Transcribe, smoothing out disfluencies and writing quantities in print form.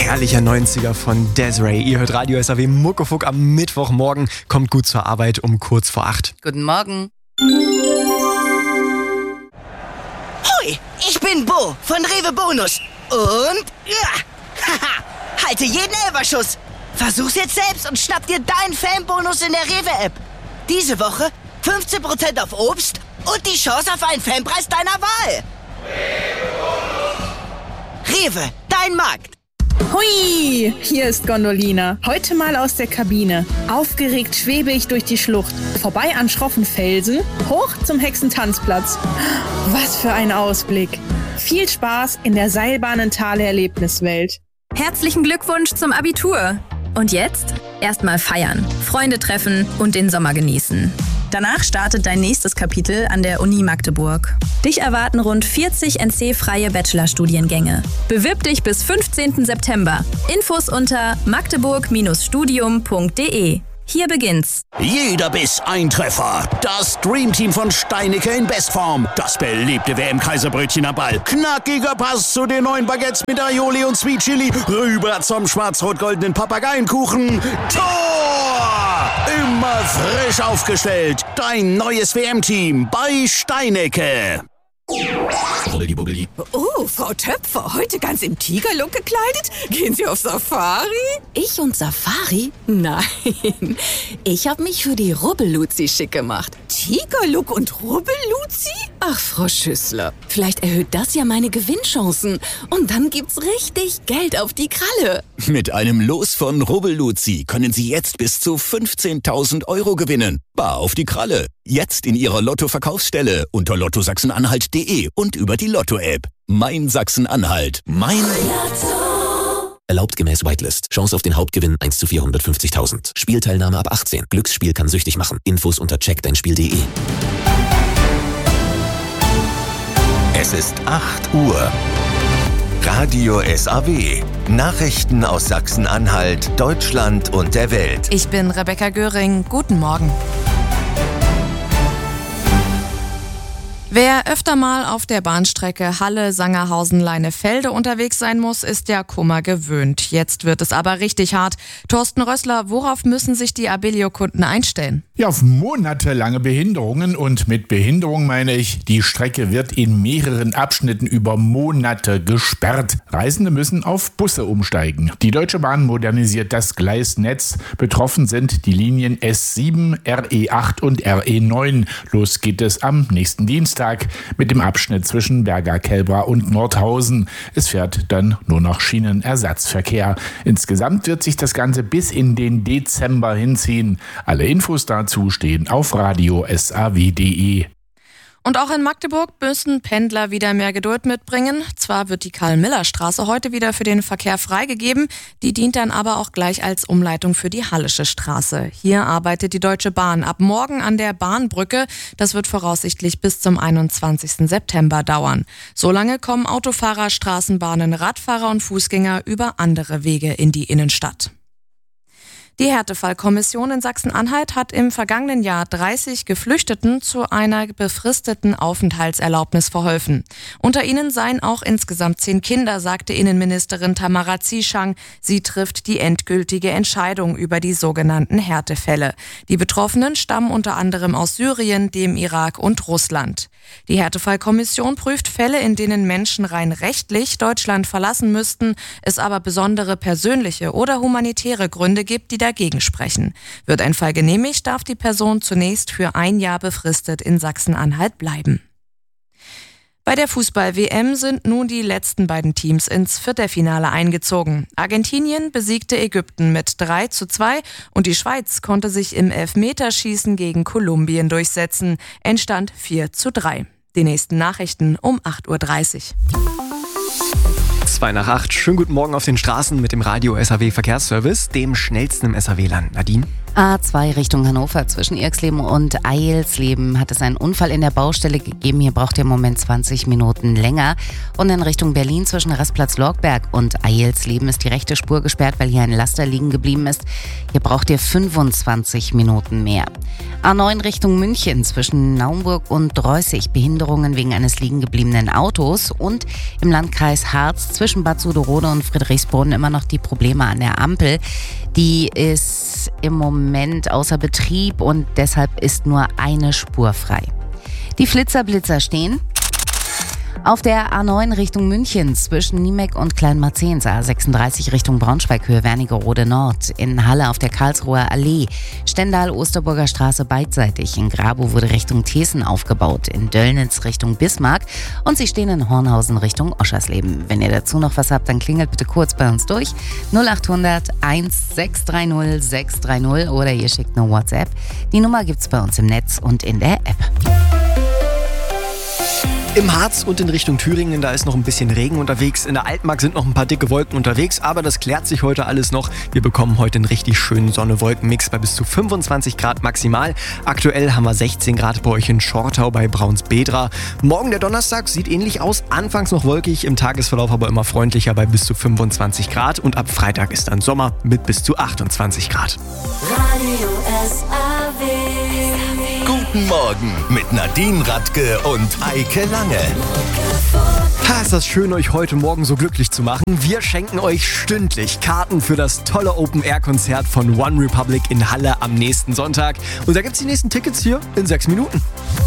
herrlicher 90er von Des'ree. Ihr hört Radio SAW Muckefuck am Mittwochmorgen. Kommt gut zur Arbeit um kurz vor 8. Guten Morgen. Hoi, ich bin Bo von Rewe Bonus. Und halte jeden Elferschuss. Versuch's jetzt selbst und schnapp dir deinen Fanbonus in der Rewe-App. Diese Woche 15% auf Obst und die Chance auf einen Fanpreis deiner Wahl. Rewe, dein Markt. Hui, hier ist Gondolina. Heute mal aus der Kabine. Aufgeregt schwebe ich durch die Schlucht. Vorbei an schroffen Felsen, hoch zum Hexentanzplatz. Was für ein Ausblick. Viel Spaß in der Seilbahnentale-Erlebniswelt. Herzlichen Glückwunsch zum Abitur. Und jetzt? Erstmal feiern, Freunde treffen und den Sommer genießen. Danach startet dein nächstes Kapitel an der Uni Magdeburg. Dich erwarten rund 40 NC-freie Bachelorstudiengänge. Bewirb dich bis 15. September. Infos unter magdeburg-studium.de. Hier beginnt's. Jeder Biss ein Treffer. Das Dreamteam von Steinicke in Bestform. Das beliebte WM-Kaiserbrötchen am Ball. Knackiger Pass zu den neuen Baguettes mit Aioli und Sweet Chili. Rüber zum schwarz-rot-goldenen Papageienkuchen. Tor! Immer frisch aufgestellt. Dein neues WM-Team bei Steinicke. Oh, Frau Töpfer, heute ganz im Tigerlook gekleidet? Gehen Sie auf Safari? Ich und Safari? Nein, ich habe mich für die Rubbelluzi schick gemacht. Tigerlook und Rubbelluzi? Ach, Frau Schüssler, vielleicht erhöht das ja meine Gewinnchancen. Und dann gibt's richtig Geld auf die Kralle. Mit einem Los von Rubbelluzi können Sie jetzt bis zu 15.000 € gewinnen. Bar auf die Kralle. Jetzt in Ihrer Lotto-Verkaufsstelle unter lottosachsenanhalt.de und über die Lotto-App. Mein Sachsen-Anhalt. Mein Lotto. Erlaubt gemäß Whitelist. Chance auf den Hauptgewinn 1 zu 450.000. Spielteilnahme ab 18. Glücksspiel kann süchtig machen. Infos unter checkdeinspiel.de. Es ist 8 Uhr. Radio SAW. Nachrichten aus Sachsen-Anhalt, Deutschland und der Welt. Ich bin Rebecca Göring. Guten Morgen. Wer öfter mal auf der Bahnstrecke Halle-Sangerhausen-Leinefelde unterwegs sein muss, ist der Kummer gewöhnt. Jetzt wird es aber richtig hart. Thorsten Rössler, worauf müssen sich die Abellio-Kunden einstellen? Ja, auf monatelange Behinderungen, und mit Behinderung meine ich, die Strecke wird in mehreren Abschnitten über Monate gesperrt. Reisende müssen auf Busse umsteigen. Die Deutsche Bahn modernisiert das Gleisnetz. Betroffen sind die Linien S7, RE8 und RE9. Los geht es am nächsten Dienstag mit dem Abschnitt zwischen Berger-Kelbra und Nordhausen. Es fährt dann nur noch Schienenersatzverkehr. Insgesamt wird sich das Ganze bis in den Dezember hinziehen. Alle Infos dazu stehen auf radiosaw.de. Und auch in Magdeburg müssen Pendler wieder mehr Geduld mitbringen. Zwar wird die Karl-Miller-Straße heute wieder für den Verkehr freigegeben, die dient dann aber auch gleich als Umleitung für die Hallische Straße. Hier arbeitet die Deutsche Bahn ab morgen an der Bahnbrücke. Das wird voraussichtlich bis zum 21. September dauern. Solange kommen Autofahrer, Straßenbahnen, Radfahrer und Fußgänger über andere Wege in die Innenstadt. Die Härtefallkommission in Sachsen-Anhalt hat im vergangenen Jahr 30 Geflüchteten zu einer befristeten Aufenthaltserlaubnis verholfen. Unter ihnen seien auch insgesamt 10 Kinder, sagte Innenministerin Tamara Zieschang. Sie trifft die endgültige Entscheidung über die sogenannten Härtefälle. Die Betroffenen stammen unter anderem aus Syrien, dem Irak und Russland. Die Härtefallkommission prüft Fälle, in denen Menschen rein rechtlich Deutschland verlassen müssten, es aber besondere persönliche oder humanitäre Gründe gibt, die dagegen sprechen. Wird ein Fall genehmigt, darf die Person zunächst für 1 Jahr befristet in Sachsen-Anhalt bleiben. Bei der Fußball-WM sind nun die letzten beiden Teams ins Viertelfinale eingezogen. Argentinien besiegte Ägypten mit 3:2 und die Schweiz konnte sich im Elfmeterschießen gegen Kolumbien durchsetzen. Endstand 4:3. Die nächsten Nachrichten um 8:30 Uhr. 2 nach 8. Schönen guten Morgen auf den Straßen mit dem Radio SAW Verkehrsservice, dem schnellsten im SAW-Land. Nadine? A2 Richtung Hannover zwischen Irxleben und Eilsleben hat es einen Unfall in der Baustelle gegeben. Hier braucht ihr im Moment 20 Minuten länger. Und in Richtung Berlin zwischen Rastplatz Lorgberg und Eilsleben ist die rechte Spur gesperrt, weil hier ein Laster liegen geblieben ist. Hier braucht ihr 25 Minuten mehr. A9 Richtung München zwischen Naumburg und Dreußig. Behinderungen wegen eines liegen gebliebenen Autos. Und im Landkreis Harz zwischen Bad Suderode und Friedrichsbrunn immer noch die Probleme an der Ampel. Die ist im Moment außer Betrieb und deshalb ist nur eine Spur frei. Die Flitzer-Blitzer stehen auf der A9 Richtung München zwischen Niemeck und Kleinmarzehns, A36 Richtung Braunschweig, Höhe Wernigerode Nord, in Halle auf der Karlsruher Allee, Stendal-Osterburger Straße beidseitig, in Grabow wurde Richtung Thesen aufgebaut, in Döllnitz Richtung Bismarck und sie stehen in Hornhausen Richtung Oschersleben. Wenn ihr dazu noch was habt, dann klingelt bitte kurz bei uns durch 0800 1630 630 oder ihr schickt eine WhatsApp. Die Nummer gibt's bei uns im Netz und in der App. Im Harz und in Richtung Thüringen, da ist noch ein bisschen Regen unterwegs. In der Altmark sind noch ein paar dicke Wolken unterwegs, aber das klärt sich heute alles noch. Wir bekommen heute einen richtig schönen Sonne-Wolken-Mix bei bis zu 25 Grad maximal. Aktuell haben wir 16 Grad bei euch in Schortau bei Braunsbedra. Morgen der Donnerstag sieht ähnlich aus. Anfangs noch wolkig, im Tagesverlauf aber immer freundlicher bei bis zu 25 Grad. Und ab Freitag ist dann Sommer mit bis zu 28 Grad. Radio SAW. Guten Morgen mit Nadine Radke und Eike Lange. Ha, ist das schön, euch heute Morgen so glücklich zu machen. Wir schenken euch stündlich Karten für das tolle Open-Air-Konzert von One Republic in Halle am nächsten Sonntag. Und da gibt's die nächsten Tickets hier in 6 Minuten.